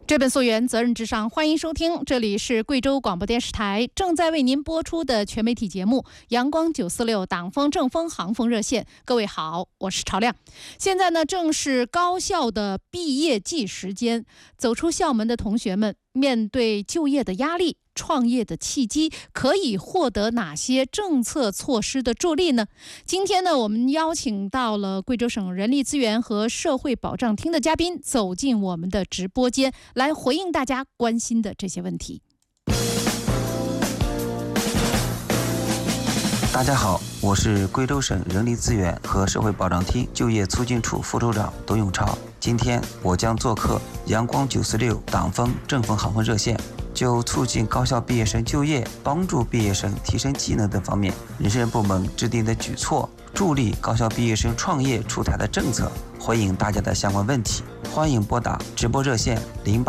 追本溯源，责任至上。欢迎收听，这里是贵州广播电视台正在为您播出的全媒体节目《阳光946党风政风航风热线》。各位好，我是朝亮。现在呢，正是高校的毕业季时间，走出校门的同学们面对就业的压力、创业的契机，可以获得哪些政策措施的助力呢？今天呢，我们邀请到了贵州省人力资源和社会保障厅的嘉宾，走进我们的直播间，来回应大家关心的这些问题。 大家好，我是贵州省人力资源和社会保障厅就业促进处副处长董永超。今天我将做客阳光946党风政风航风热线，就促进高校毕业生就业、帮助毕业生提升技能等方面，人事部门制定的举措，助力高校毕业生创业出台的政策，回应大家的相关问题。欢迎拨打直播热线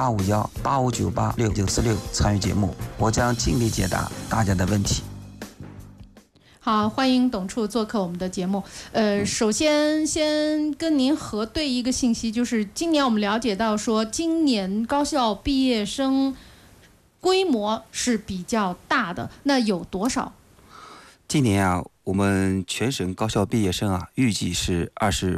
085185986946参与节目，我将尽力解答大家的问题。 好，欢迎董处做客我们的节目。首先跟您核对一个信息，就是今年我们了解到说，今年高校毕业生规模是比较大的，那有多少？ 今年啊，我们全省高校毕业生啊，预计是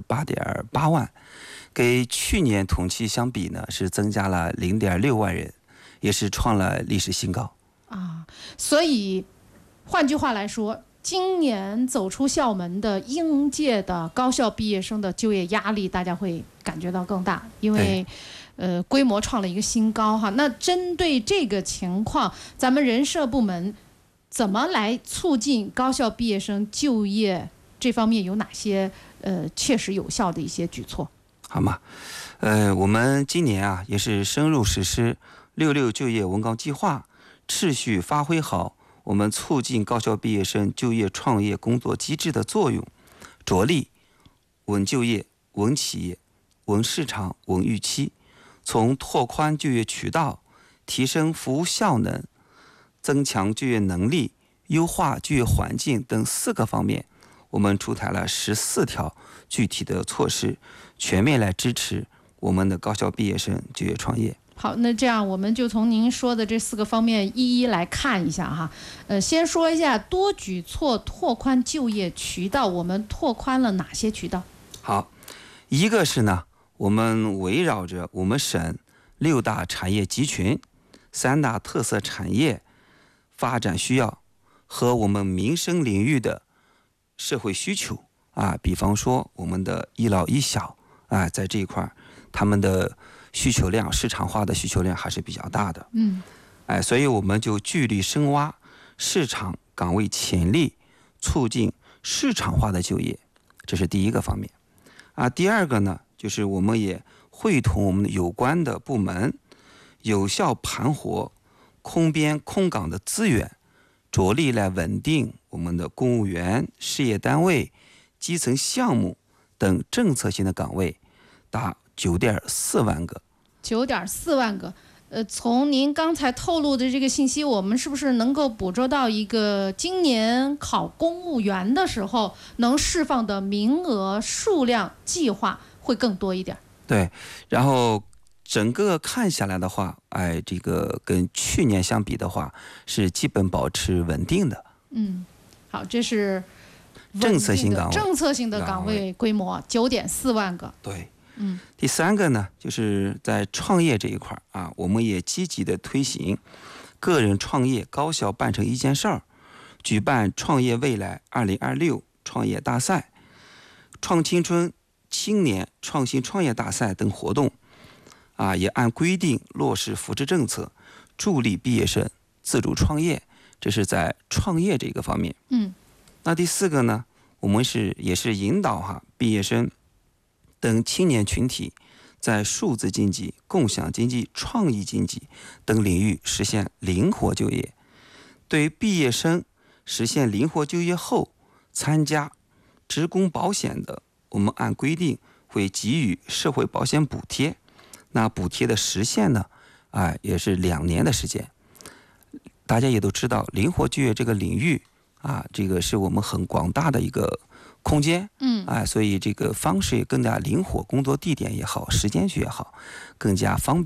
28.8万，跟去年同期相比呢，是增加了0.6万人，也是创了历史新高啊。所以换句话来说，今年走出校门的应届的高校毕业生的就业压力，大家会感觉到更大，因为规模创了一个新高哈。那针对这个情况，咱们人社部门怎么来促进高校毕业生就业？这方面有哪些切实有效的一些举措？ 好吗？我们今年啊也是深入实施66就业文纲计划，持续发挥好我们促进高校毕业生就业创业工作机制的作用，着力稳就业、稳企业、稳市场、稳预期，从拓宽就业渠道、提升服务效能、增强就业能力、优化就业环境等4个方面，我们出台了14条具体的措施，全面来支持我们的高校毕业生就业创业。 好，那这样我们就从您说的这4个方面一一来看一下哈。先说一下多举措拓宽就业渠道，我们拓宽了哪些渠道？ 好，一个是呢，我们围绕着我们省6大产业集群、3大特色产业发展需要和我们民生领域的社会需求啊，比方说我们的一老一小啊，在这一块他们的需求量、市场化的需求量还是比较大的。所以我们就聚力深挖市场岗位潜力，促进市场化的就业，这是第一个方面。第二个呢，就是我们也会同我们有关的部门，有效盘活空编空岗的资源，着力来稳定我们的公务员、事业单位、基层项目等政策性的岗位，达9.4万个。 9.4万个。从您刚才透露的这个信息，我们是不是能够捕捉到一个今年考公务员的时候能释放的名额数量计划会更多一点？ 对，然后整个看下来的话，这个跟去年相比的话，是基本保持稳定的。 好，这是政策性岗位规模9.4万个。 对。第3个呢，就是在创业这一块啊，我们也积极的推行个人创业高效办成一件事儿，举办创业未来2026创业大赛、创青春青年创新创业大赛等活动也按规定落实扶持政策，助力毕业生自主创业，这是在创业这个方面。那第4个呢，我们也是引导毕业生等青年群体在数字经济、共享经济、创意经济等领域实现灵活就业。对于毕业生实现灵活就业后参加职工保险的，我们按规定会给予社会保险补贴。那补贴的时限呢，也是2年的时间。大家也都知道，灵活就业这个领域这个是我们很广大的一个空间，所以这个方式也更加灵活，工作地点也好，时间区也好，更加方便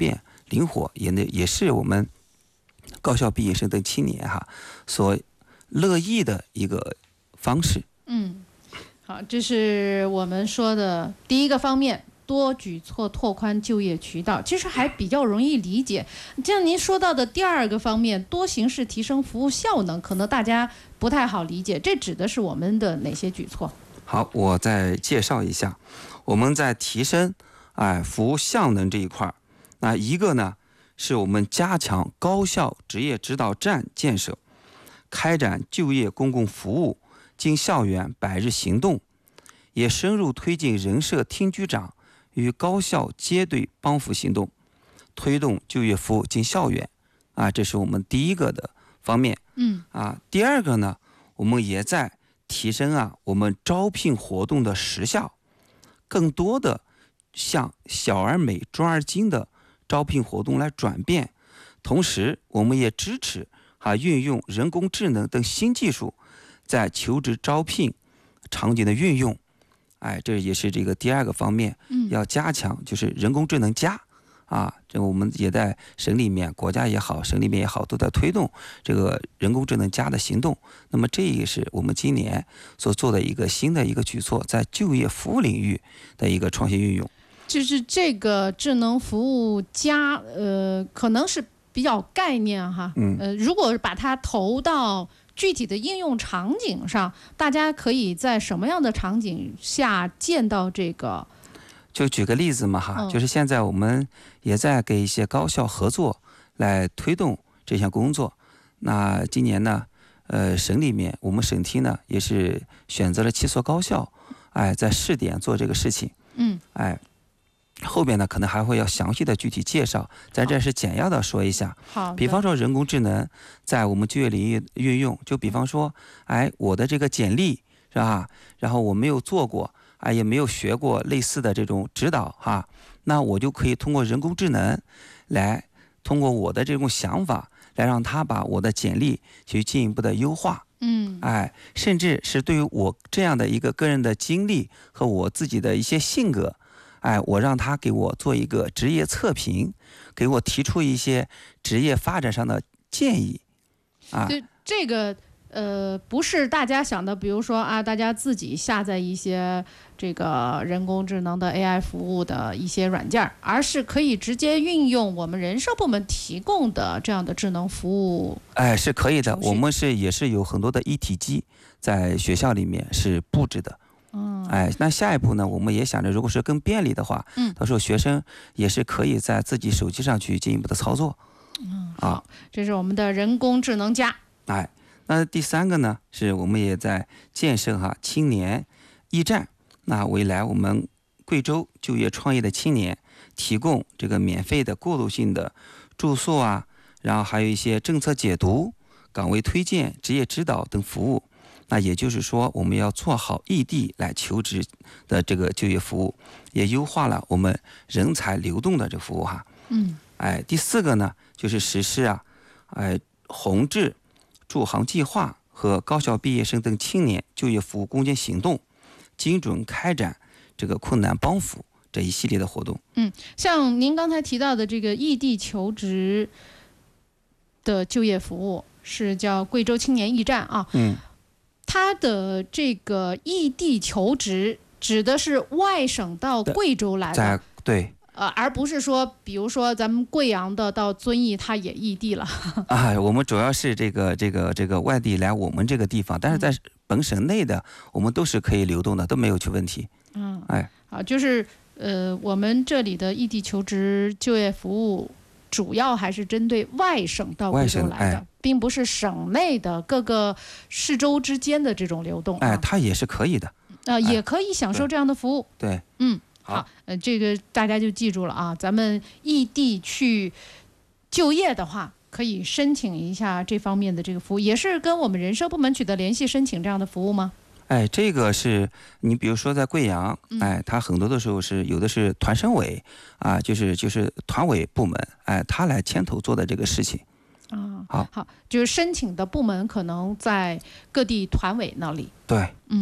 灵活，也是我们高校毕业生等青年所乐意的一个方式。 好，这是我们说的第一个方面，多举措拓宽就业渠道，其实还比较容易理解。像您说到的第二个方面，多形式提升服务效能，可能大家不太好理解，这指的是我们的哪些举措？ 好，我再介绍一下，我们在提升服务效能这一块，那一个呢是我们加强高校职业指导站建设，开展就业公共服务进校园100日行动，也深入推进人社厅局长与高校接队帮扶行动，推动就业服务进校园这是我们第一个的方面。第二个呢，我们也在提升我们招聘活动的时效，更多的向小而美专而精的招聘活动来转变，同时我们也支持运用人工智能等新技术在求职招聘场景的运用。这也是这个第二个方面，要加强就是人工智能加这我们也在省里面，国家也好，省里面也好，都在推动这个人工智能加的行动。那么这也是我们今年所做的一个新的一个举措，在就业服务领域的一个创新运用。 就是这个智能服务加，可能是比较概念如果把它投到具体的应用场景上，大家可以在什么样的场景下见到这个？ 就举个例子嘛就是现在我们也在给一些高校合作来推动这项工作。那今年呢，省里面我们省厅呢也是选择了7所高校，在试点做这个事情。后边呢可能还会要详细的具体介绍，在这是简要的说一下。比方说人工智能在我们就业领域运用，就比方说我的这个简历是吧，然后我没有做过也没有学过类似的这种指导那我就可以通过人工智能来通过我的这种想法来让他把我的简历去进一步的优化。甚至是对于我这样的一个个人的经历和我自己的一些性格，我让他给我做一个职业测评，给我提出一些职业发展上的建议这个不是大家想的，比如说大家自己下载一些这个人工智能的 AI 服务的一些软件，而是可以直接运用我们人社部门提供的这样的智能服务。 是可以的，我们也是有很多的一体机在学校里面是布置的。那下一步呢，我们也想着，如果是更便利的话，到时候学生也是可以在自己手机上去进一步的操作。 好，这是我们的人工智能加。 那第三个呢，是我们也在建设青年驿站。那未来我们贵州就业创业的青年提供这个免费的过渡性的住宿然后还有一些政策解读、岗位推荐、职业指导等服务。那也就是说，我们要做好异地来求职的这个就业服务，也优化了我们人才流动的这个服务第四个呢，就是实施宏志助行计划和高校毕业生等青年就业服务攻坚行动，精准开展这个困难帮扶这一系列的活动。 像您刚才提到的这个异地求职的就业服务是叫贵州青年驿站它的这个异地求职指的是外省到贵州来的， 对， 而不是说，比如说咱们贵阳的到遵义，它也异地了我们主要是这个外地来我们这个地方，但是在本省内的我们都是可以流动的，都没有问题。 好，就是我们这里的异地求职就业服务主要还是针对外省到贵州来的，并不是省内的各个市州之间的这种流动它也是可以的也可以享受这样的服务。 对， 好，这个大家就记住了咱们异地去就业的话，可以申请一下这方面的这个服务，也是跟我们人社部门取得联系申请这样的服务吗？ 这个是你比如说在贵阳，它很多的时候是有的是团省委就是团委部门，他来牵头做的这个事情。 好，就是申请的部门可能在各地团委那里。 对，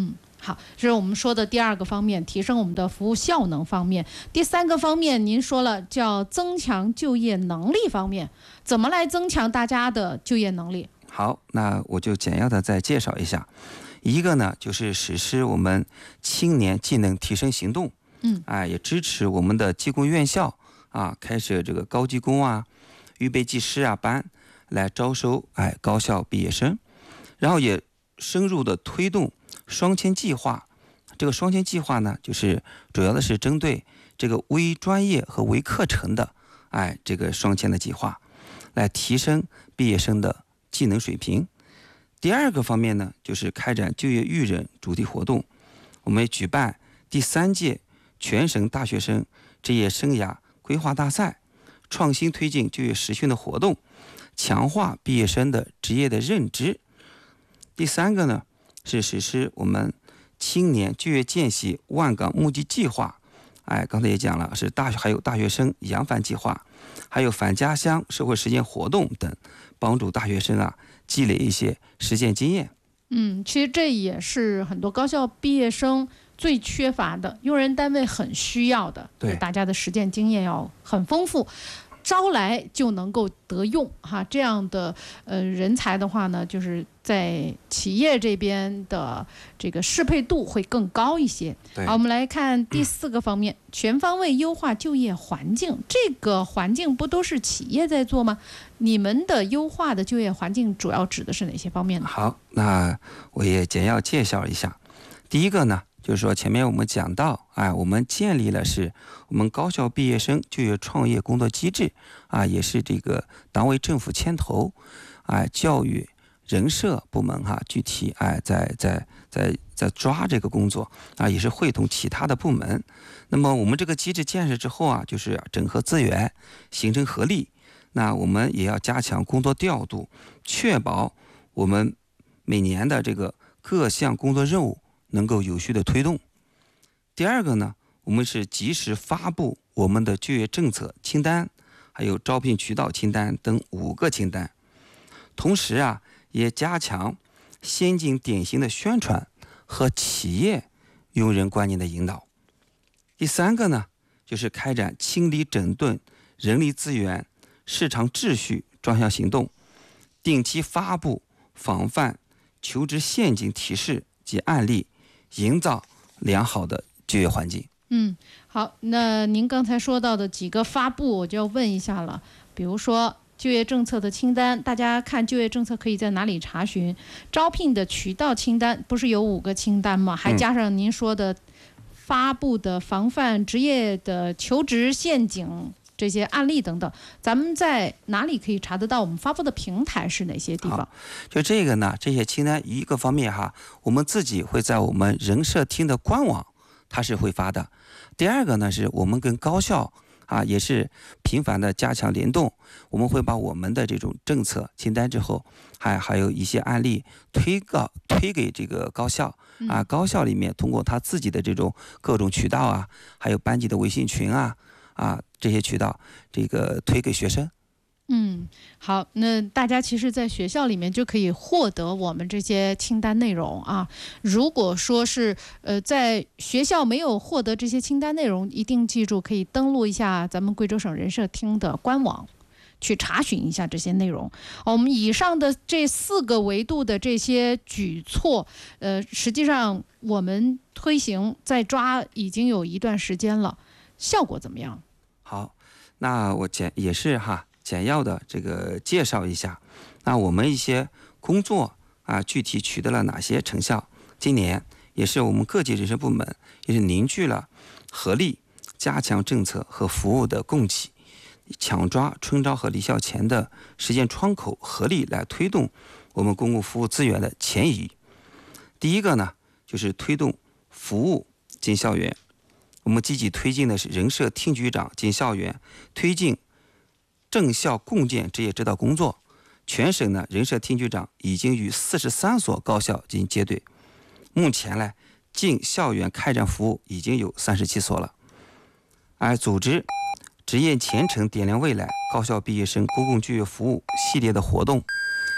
好，这是我们说的第2个方面，提升我们的服务效能方面。第3个方面，您说了叫增强就业能力方面，怎么来增强大家的就业能力？ 好，那我就简要的再介绍一下。一个呢，就是实施我们青年技能提升行动，也支持我们的技工院校开设这个高技工预备技师班来招收高校毕业生，然后也深入的推动双签计划。这个双签计划呢，就是主要的是针对这个微专业和微课程的这个双签的计划，来提升毕业生的技能水平。第2个方面呢，就是开展就业育人主题活动，我们举办第3届全省大学生职业生涯规划大赛，创新推进就业实训的活动，强化毕业生的职业的认知。第3个呢，是实施我们青年就业见习万岗募集计划，刚才也讲了，是还有大学生扬帆计划，还有返家乡社会实践活动等，帮助大学生积累一些实践经验。 其实这也是很多高校毕业生最缺乏的，用人单位很需要的， 对， 大家的实践经验要很丰富，招来就能够得用这样的人才的话呢，就是在企业这边的这个适配度会更高一些。好，我们来看第4个方面，全方位优化就业环境。这个环境不都是企业在做吗？你们的优化的就业环境主要指的是哪些方面呢？ 好，那我也简要介绍一下。第一个呢，就是说前面我们讲到我们建立了是我们高校毕业生就业创业工作机制也是这个党委政府牵头教育人社部门具体在抓这个工作也是会同其他的部门。那么我们这个机制建设之后就是整合资源，形成合力。那我们也要加强工作调度，确保我们每年的这个各项工作任务能够有序的推动。第2个呢，我们是及时发布我们的就业政策清单，还有招聘渠道清单等5个清单。同时也加强先进典型的宣传和企业用人观念的引导。第3个呢，就是开展清理整顿人力资源市场秩序专项行动，定期发布防范求职陷阱提示及案例，营造良好的就业环境。 好，那您刚才说到的几个发布，我就要问一下了。比如说就业政策的清单，大家看就业政策可以在哪里查询？招聘的渠道清单不是有5个清单吗？还加上您说的发布的防范职业的求职陷阱这些案例等等，咱们在哪里可以查得到？我们发布的平台是哪些地方？ 就这个呢，这些清单一个方面我们自己会在我们人社厅的官网它是会发的。第2个呢，是我们跟高校也是频繁的加强联动，我们会把我们的这种政策清单之后，还有一些案例推给这个高校高校里面通过他自己的这种各种渠道还有班级的微信群这些渠道这个推给学生。 好，那大家其实在学校里面就可以获得我们这些清单内容如果说是在学校没有获得这些清单内容，一定记住可以登录一下咱们贵州省人社厅的官网，去查询一下这些内容。我们以上的这4个维度的这些举措，实际上我们推行在抓已经有一段时间了，效果怎么样？ 好，那我也是简要的这个介绍一下，那我们一些工作具体取得了哪些成效？今年也是我们各级人社部门也是凝聚了合力，加强政策和服务的供给，抢抓春招和离校前的实践窗口，合力来推动我们公共服务资源的前移。第1个呢，就是推动服务进校园，我们积极推进的是人社厅局长进校园推进政校共建职业指导工作。全省呢，人社厅局长已经与43所高校进行接对，目前呢，进校园开展服务已经有37所了。组织职业前程点亮未来高校毕业生公共就业服务系列的活动，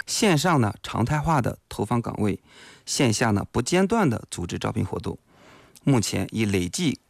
线上呢常态化的投放岗位，线下呢不间断的组织招聘活动。目前已累计